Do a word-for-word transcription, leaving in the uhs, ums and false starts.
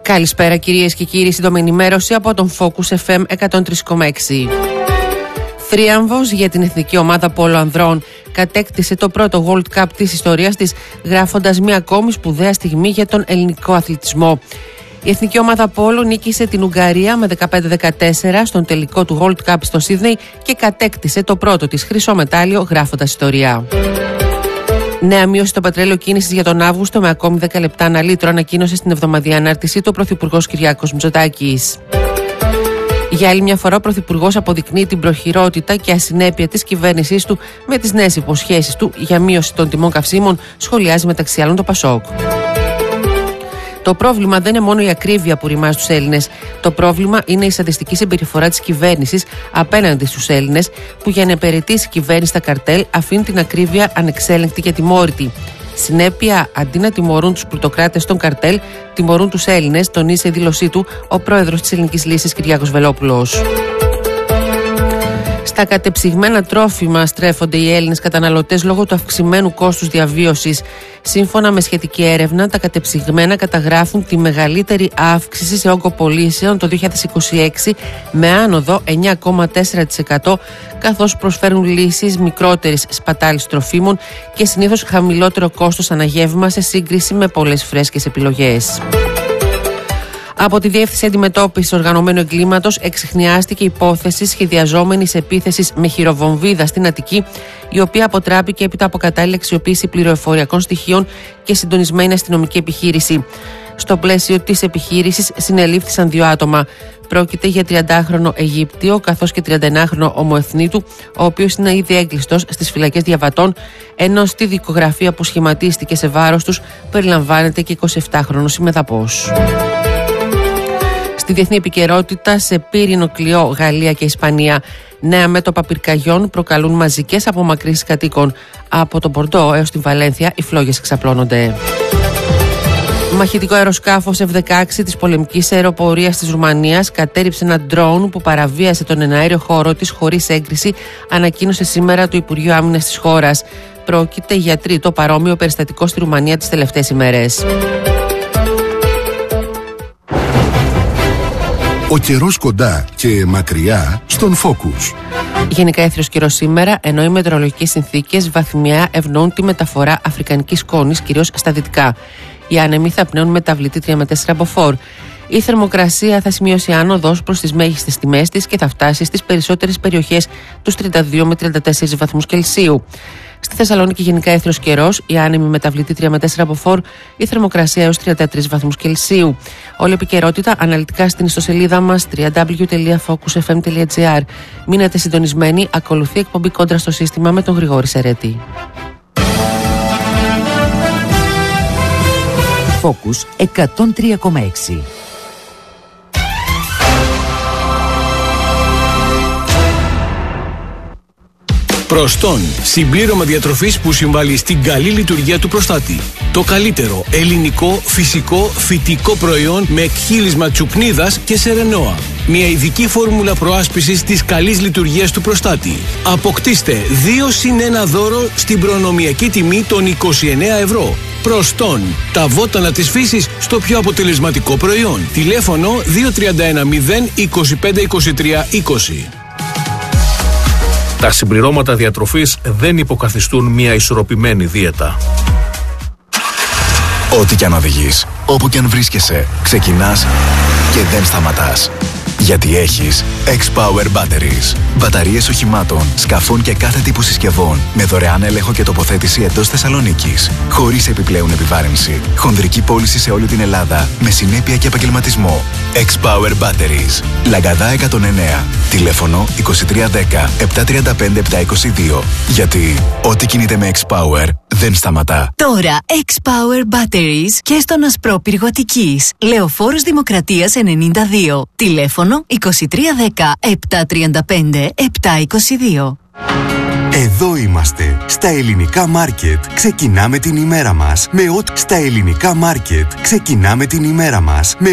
Καλησπέρα κυρίες και κύριοι, σύντομη ενημέρωση από τον Focus εφ εμ εκατόν τρία κόμμα έξι. Θρίαμβος για την εθνική ομάδα πόλο ανδρών. Κατέκτησε το πρώτο World Cup της ιστορίας της, γράφοντας μια ακόμη σπουδαία στιγμή για τον ελληνικό αθλητισμό. Η εθνική ομάδα πόλο νίκησε την Ουγγαρία με δεκαπέντε δεκατέσσερα στον τελικό του World Cup στο Σίδνεϊ και κατέκτησε το πρώτο της χρυσό μετάλλιο, γράφοντας ιστορία. Νέα μείωση στο πετρέλαιο κίνησης για τον Αύγουστο με ακόμη δέκα λεπτά ανά λίτρο, ανακοίνωσε στην εβδομαδιαία ανάρτησή του ο Πρωθυπουργός Κυριάκος Μητσοτάκης. Για άλλη μια φορά, ο Πρωθυπουργός αποδεικνύει την προχειρότητα και ασυνέπεια της κυβέρνησής του με τις νέες υποσχέσεις του για μείωση των τιμών καυσίμων, σχολιάζει μεταξύ άλλων το Πασόκ. Το πρόβλημα δεν είναι μόνο η ακρίβεια που ρημάζει τους Έλληνες. Το πρόβλημα είναι η σαδιστική συμπεριφορά της κυβέρνησης απέναντι στους Έλληνες, που για να υπηρετήσει η κυβέρνηση τα καρτέλ αφήνει την ακρίβεια ανεξέλεγκτη και τιμώρητη. Συνέπεια, αντί να τιμωρούν τους πλουτοκράτες των καρτέλ, τιμωρούν τους Έλληνες, τονίζει σε δήλωσή του ο πρόεδρος της Ελληνικής Λύσης Κυριάκος Βελόπουλος. Στα κατεψυγμένα τρόφιμα στρέφονται οι Έλληνες καταναλωτές λόγω του αυξημένου κόστους διαβίωσης. Σύμφωνα με σχετική έρευνα, τα κατεψυγμένα καταγράφουν τη μεγαλύτερη αύξηση σε όγκο πωλήσεων το δύο χιλιάδες είκοσι έξι με άνοδο εννιά κόμμα τέσσερα τοις εκατό, καθώς προσφέρουν λύσεις μικρότερης σπατάλης τροφίμων και συνήθως χαμηλότερο κόστος αναγεύμα σε σύγκριση με πολλές φρέσκες επιλογές. Από τη Διεύθυνση Αντιμετώπισης Οργανωμένου Εγκλήματος εξιχνιάστηκε υπόθεση σχεδιαζόμενης επίθεσης με χειροβομβίδα στην Αττική, η οποία αποτράπηκε έπειτα από κατάλληλη αξιοποίηση πληροφοριακών στοιχείων και συντονισμένη αστυνομική επιχείρηση. Στο πλαίσιο της επιχείρησης συνελήφθησαν δύο άτομα. Πρόκειται για τριαντάχρονο Αιγύπτιο καθώς και τριανταενάχρονο ομοεθνίτου, ο οποίος είναι ήδη έγκλειστος στις φυλακές Διαβατών, ενώ στη δικογραφία που σχηματίστηκε σε βάρος τους περιλαμβάνεται και εικοσιεπτάχρονος συμμεταπός. Στη διεθνή επικαιρότητα, σε πύρινο κλειό Γαλλία και Ισπανία, νέα μέτωπα πυρκαγιών προκαλούν μαζικές απομακρύνσεις κατοίκων. Από τον Μπορντό έως την Βαλένθια οι φλόγες εξαπλώνονται. Μαχητικό αεροσκάφος εφ δεκαέξι της πολεμικής αεροπορίας της Ρουμανίας κατέριψε ένα ντρόουν που παραβίασε τον εναέριο χώρο της χωρίς έγκριση, ανακοίνωσε σήμερα το Υπουργείο Άμυνας της χώρας. Πρόκειται για τρίτο παρόμοιο περιστατικό στη Ρουμανία τις τελευταίες ημέρες. Ο καιρός κοντά και μακριά στον Focus. Γενικά έθριος καιρός σήμερα, ενώ οι μετεωρολογικές συνθήκες βαθμιαία ευνοούν τη μεταφορά αφρικανικής σκόνης, κυρίως στα δυτικά. Οι άνεμοι θα πνέουν μεταβλητή τρία με τέσσερα μποφόρ. Η θερμοκρασία θα σημειώσει άνοδος προς τις μέγιστες τιμές της και θα φτάσει στις περισσότερες περιοχές τους τριάντα δύο με τριάντα τέσσερα βαθμούς Κελσίου. Στη Θεσσαλονίκη γενικά έθριος καιρός, η άνεμη μεταβλητή τρία με τέσσερα μποφόρ, η θερμοκρασία έως τριάντα τρεις βαθμούς Κελσίου. Όλη η επικαιρότητα αναλυτικά στην ιστοσελίδα μας double-u double-u double-u τελεία focus f m τελεία g r. Μείνετε συντονισμένοι, ακολουθεί εκπομπή Κόντρα στο σύστημα με τον Γρηγόρη Σερέτη. Focus εκατόν τρία κόμμα έξι. Προστόν, συμπλήρωμα διατροφής που συμβάλλει στην καλή λειτουργία του προστάτη. Το καλύτερο ελληνικό, φυσικό, φυτικό προϊόν με εκχύλισμα τσουκνίδας και σερενόα. Μια ειδική φόρμουλα προάσπισης της καλής λειτουργίας του προστάτη. Αποκτήστε δύο συν ένα δώρο στην προνομιακή τιμή των είκοσι εννέα ευρώ. Προστόν, τα βότανα της φύσης στο πιο αποτελεσματικό προϊόν. Τηλέφωνο δύο τρία ένα μηδέν είκοσι πέντε είκοσι τρία είκοσι. Τα συμπληρώματα διατροφής δεν υποκαθιστούν μια ισορροπημένη δίαιτα. Ό,τι κι αν οδηγείς, όπου κι αν βρίσκεσαι, ξεκινάς και δεν σταματάς. Γιατί έχεις X-Power Batteries. Μπαταρίες οχημάτων, σκαφών και κάθε τύπου συσκευών με δωρεάν έλεγχο και τοποθέτηση εντός Θεσσαλονίκης. Χωρίς επιπλέον επιβάρυνση. Χονδρική πώληση σε όλη την Ελλάδα με συνέπεια και επαγγελματισμό. X-Power Batteries. Λαγκαδά εκατόν εννέα. Τηλέφωνο είκοσι τρία δέκα επτακόσια τριάντα πέντε επτακόσια είκοσι δύο. Γιατί ό,τι κινείται με X-Power δεν σταματά. Τώρα X-Power Batteries και στον Ασπρόπυργο Αττικής. Λεωφόρος Δημοκρατίας ενενήντα δύο. Τηλέφωνο είκοσι τρία δέκα επτακόσια τριάντα πέντε επτακόσια είκοσι δύο. Εδώ είμαστε. Στα ελληνικά μάρκετ ξεκινάμε την ημέρα μας με ό,τι. Στα ελληνικά μάρκετ ξεκινάμε την ημέρα μας με